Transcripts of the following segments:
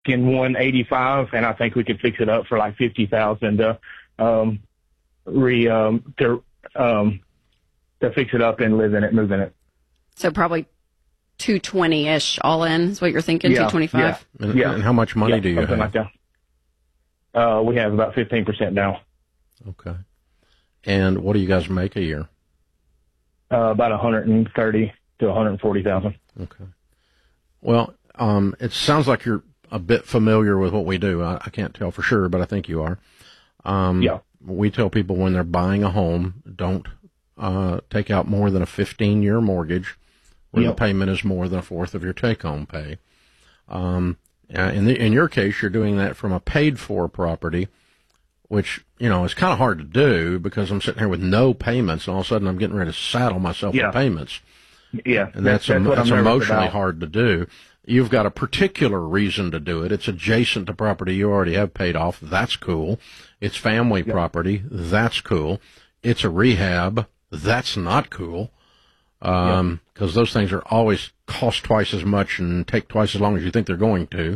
in 185, and I think we could fix it up for like 50,000 to fix it up and live in it, move in it. So probably 220-ish all in is what you're thinking, 225? Yeah. And how much money do you have? Like that. We have about 15% now. Okay. And what do you guys make a year? About 130 to 140,000. Okay. Well, it sounds like you're a bit familiar with what we do. I can't tell for sure, but I think you are. We tell people when they're buying a home, don't take out more than a 15-year mortgage where the payment is more than a fourth of your take-home pay. In your case, you're doing that from a paid-for property, which, is kind of hard to do because I'm sitting here with no payments, and all of a sudden I'm getting ready to saddle myself with payments. Yeah. And that's emotionally hard to do. You've got a particular reason to do it. It's adjacent to property you already have paid off. That's cool. It's family property. That's cool. It's a rehab. That's not cool. Because those things are always cost twice as much and take twice as long as you think they're going to.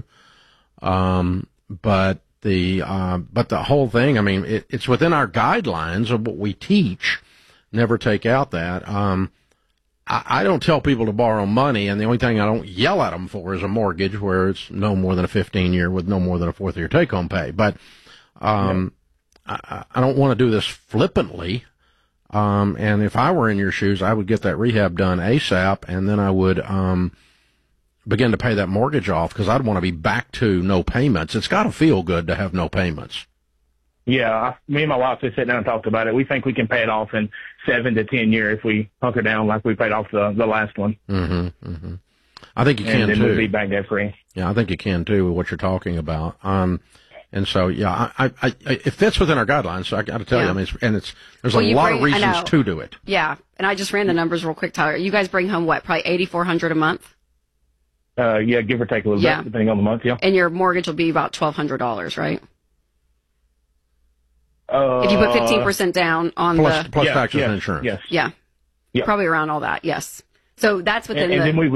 But the whole thing, I mean, it's within our guidelines of what we teach. Never take out that. I don't tell people to borrow money, and the only thing I don't yell at them for is a mortgage where it's no more than a 15-year with no more than a fourth of your take-home pay. But I don't want to do this flippantly. And if I were in your shoes, I would get that rehab done ASAP, and then I would begin to pay that mortgage off because I'd want to be back to no payments. It's got to feel good to have no payments. Yeah, me and my wife just sat down and talked about it. We think we can pay it off in 7 to 10 years if we hunker down like we paid off the last one. I think you can, too. And then too. we'll be back debt free. Yeah, I think you can, too, with what you're talking about. And so, it fits within our guidelines. So I got to tell you, I mean, there's a lot of reasons to do it. Yeah, and I just ran the numbers real quick, Tyler. You guys bring home what, probably $8,400 a month? Give or take a little bit, depending on the month. Yeah. And your mortgage will be about $1,200, right? If you put 15% down on plus taxes and insurance. Yes. Yeah. Probably around all that. Yes. So that's within and then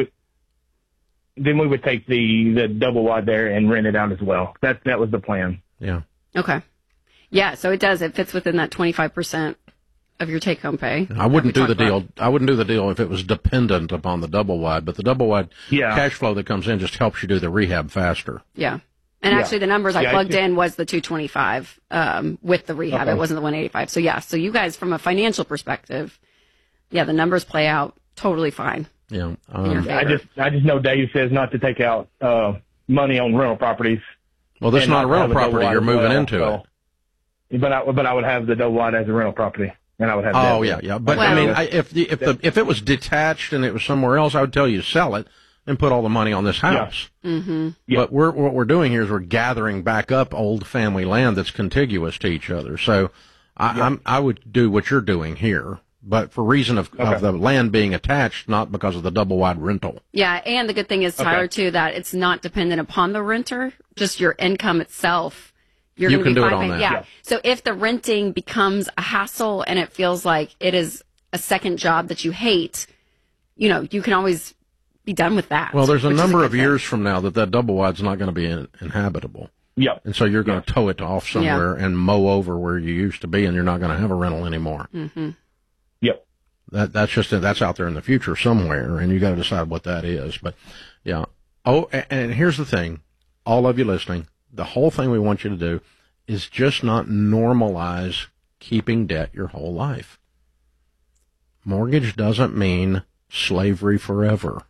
we would take the double wide there and rent it out as well. That was the plan. Yeah. Okay. Yeah. So it does. It fits within that 25% of your take home pay. I wouldn't do the deal. I wouldn't do the deal if it was dependent upon the double wide, but the double wide cash flow that comes in just helps you do the rehab faster. Yeah. And actually, the numbers I plugged in was the 225 with the rehab. Okay. It wasn't the 185. So so you guys, from a financial perspective, the numbers play out totally fine. Yeah. I just know Dave says not to take out money on rental properties. Well, this is not a rental property. You're moving into it. But I would have the double wide as a rental property, and I would have. Oh yeah. But I mean, if it was detached and it was somewhere else, I would tell you to sell it and put all the money on this house. Yeah. Mm-hmm. But what we're doing here is we're gathering back up old family land that's contiguous to each other. So I would do what you're doing here, but for reason of the land being attached, not because of the double wide rental. Yeah, and the good thing is, Tyler, too, that it's not dependent upon the renter, just your income itself. You can do it on that. Yeah. So if the renting becomes a hassle and it feels like it is a second job that you hate, you can always be done with that. Well, there's a number of years from now that double wide's not going to be inhabitable. Yep. And so you're going to tow it off somewhere and mow over where you used to be, and you're not going to have a rental anymore. Mm-hmm. Yep. That's out there in the future somewhere, and you got to decide what that is. But yeah. Oh, and here's the thing, all of you listening, the whole thing we want you to do is just not normalize keeping debt your whole life. Mortgage doesn't mean slavery forever.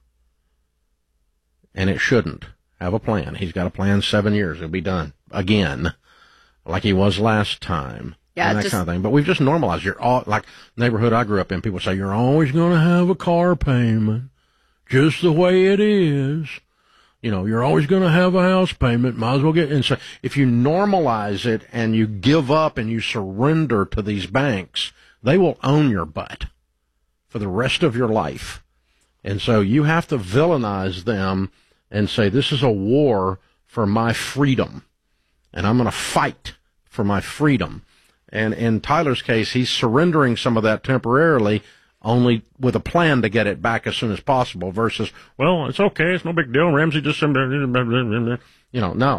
And it shouldn't. Have a plan. He's got a plan, 7 years. He'll be done again, like he was last time. Yeah, and that kind of thing. But we've just normalized. You're all like neighborhood I grew up in. People say you're always going to have a car payment, just the way it is. You're always going to have a house payment. Might as well get. And so if you normalize it and you give up and you surrender to these banks, they will own your butt for the rest of your life. And so you have to villainize them and say, this is a war for my freedom, and I'm going to fight for my freedom. And in Tyler's case, he's surrendering some of that temporarily, only with a plan to get it back as soon as possible, versus, well, it's okay, it's no big deal. Ramsey just, No.